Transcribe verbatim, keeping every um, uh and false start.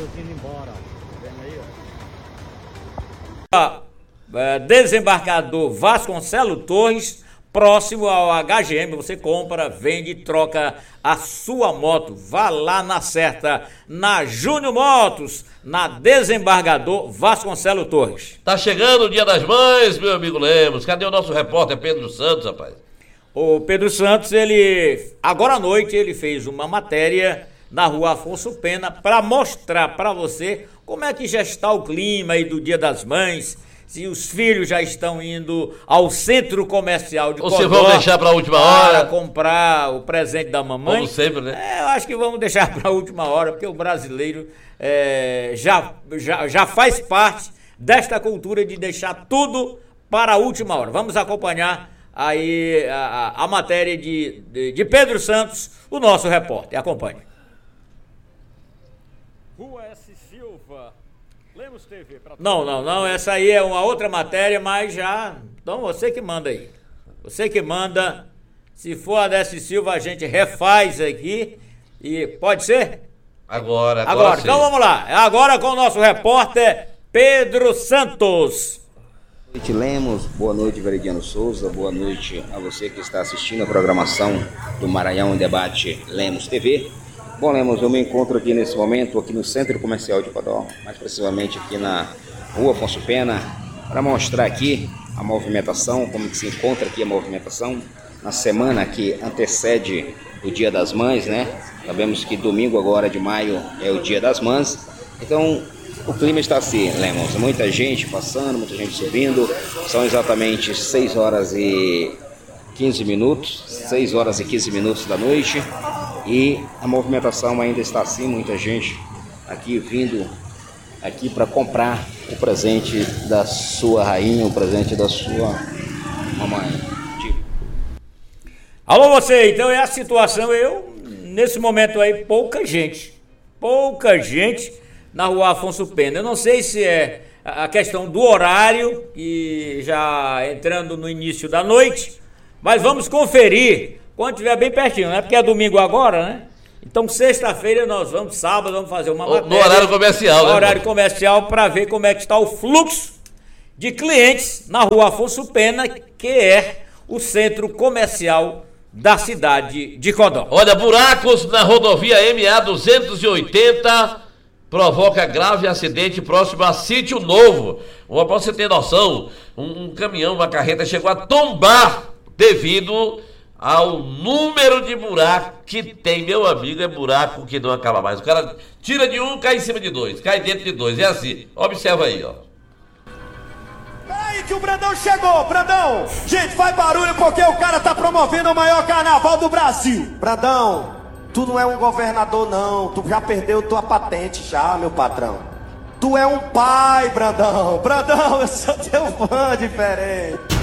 pessoas indo embora. Vendo aí, ó. Desembargador Vasconcelos Torres, próximo ao H G M, você compra, vende, troca a sua moto. Vá lá na certa, na Júnior Motos, na Desembargador Vasconcelos Torres. Tá chegando o Dia das Mães, meu amigo Lemos. Cadê o nosso repórter Pedro Santos, rapaz? O Pedro Santos, ele agora à noite ele fez uma matéria na Rua Afonso Pena para mostrar para você como é que já está o clima aí do Dia das Mães. Se os filhos já estão indo ao centro comercial de Codó. Ou se vão deixar para a última hora? Para comprar o presente da mamãe. Como sempre, né? É, eu acho que vamos deixar para a última hora, porque o brasileiro é, já, já, já faz parte desta cultura de deixar tudo para a última hora. Vamos acompanhar aí a, a, a matéria de, de, de Pedro Santos, o nosso repórter. Acompanhe. Rua S. Silva. Lemos T V. Pra Não, não, não, essa aí é uma outra matéria, mas já... Então você que manda aí. Você que manda. Se for a Décio Silva, a gente refaz aqui. E pode ser? Agora, agora, Agora, sim. então vamos lá. Agora com o nosso repórter Pedro Santos. Boa noite, Lemos. Boa noite, Veridiano Souza. Boa noite a você que está assistindo a programação do Maranhão em Debate Lemos T V. Bom, Lemos, eu me encontro aqui nesse momento, aqui no Centro Comercial de Codó, mais precisamente aqui na Rua Afonso Pena, para mostrar aqui a movimentação, como que se encontra aqui a movimentação na semana que antecede o Dia das Mães, né? Sabemos que domingo agora de maio é o Dia das Mães, então o clima está assim, Lemos, muita gente passando, muita gente subindo, são exatamente seis horas e quinze minutos, seis horas e quinze minutos da noite. E a movimentação ainda está assim, muita gente aqui vindo aqui para comprar o presente da sua rainha, o presente da sua mamãe. Alô você, então é a situação, eu, nesse momento aí, pouca gente, pouca gente na Rua Afonso Pena. Eu não sei se é a questão do horário, que já entrando no início da noite, mas vamos conferir quando estiver bem pertinho, né? Porque é domingo agora, né? Então, sexta-feira nós vamos, sábado, vamos fazer uma matéria. No horário comercial, no né? horário comercial, para ver como é que está o fluxo de clientes na Rua Afonso Pena, que é o centro comercial da cidade de Codó. Olha, buracos na rodovia M A duzentos e oitenta provoca grave acidente próximo a Sítio Novo. Para você ter noção, um, um caminhão, uma carreta chegou a tombar devido ao número de buracos que tem, meu amigo, é buraco que não acaba mais. O cara tira de um, cai em cima de dois, cai dentro de dois, é assim. Observa aí, ó. Peraí que o Brandão chegou, Brandão! Gente, faz barulho porque o cara tá promovendo o maior carnaval do Brasil. Brandão, tu não é um governador não, tu já perdeu tua patente já, meu patrão. Tu é um pai, Brandão. Brandão, eu sou teu fã diferente.